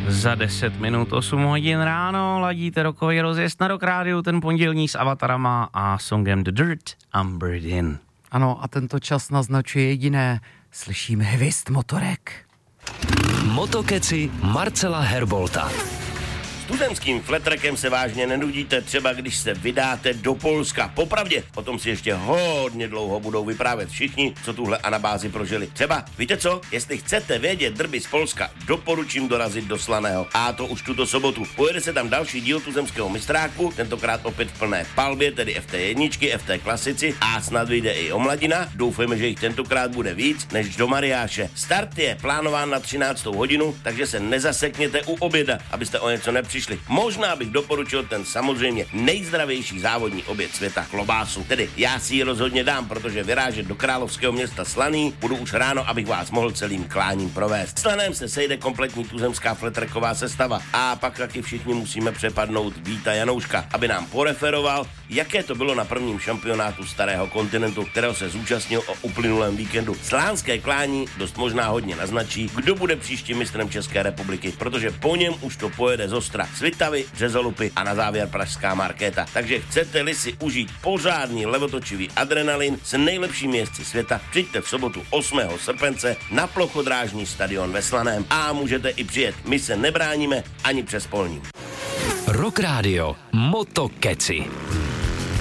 Za 10 minut 8 hodin ráno ladíte rokový rozjezd na Rock Rádiu, ten pondělní s Avatarama a songem The Dirt, Umbered In. Ano, a tento čas naznačuje jediné. Slyšíme hvězd motorek. Motokeci Marcela Herbolta. Tuzemským flattrackem se vážně nenudíte, třeba když se vydáte do Polska. Popravdě, o tom si ještě hodně dlouho budou vyprávět všichni, co tuhle anabázi prožili. Třeba, víte co, jestli chcete vědět drby z Polska, doporučím dorazit do Slaného. A to už tuto sobotu. Pojede se tam další díl tuzemského mistráku, tentokrát opět v plné palbě, tedy FT1, FT klasici a snad vyjde i omladina. Doufejme, že jich tentokrát bude víc než do Mariáše. Start je plánován na 13. hodinu, takže se nezasekněte u oběda, abyste o něco nepřišli. Možná bych doporučil ten samozřejmě nejzdravější závodní oběd světa, klobásu. Tedy já si ji rozhodně dám, protože vyrážet do královského města Slaný budu už ráno, abych vás mohl celým kláním provést. V Slaném se sejde kompletní tuzemská flattracková sestava a pak taky všichni musíme přepadnout Víta Janouška, aby nám poreferoval, jaké to bylo na prvním šampionátu starého kontinentu, kterého se zúčastnil o uplynulém víkendu. Slánské klání dost možná hodně naznačí, kdo bude příštím mistrem České republiky, protože po něm už to pojede z ostra. Svitavy, Březolupy a na závěr pražská markéta. Takže chcete-li si užít pořádný levotočivý adrenalin s nejlepšími jezdci světa, přijďte v sobotu 8. srpence na plochodrážní stadion ve Slaném a můžete i přijet. My se nebráníme ani přes polní. Rock Radio Motokeci.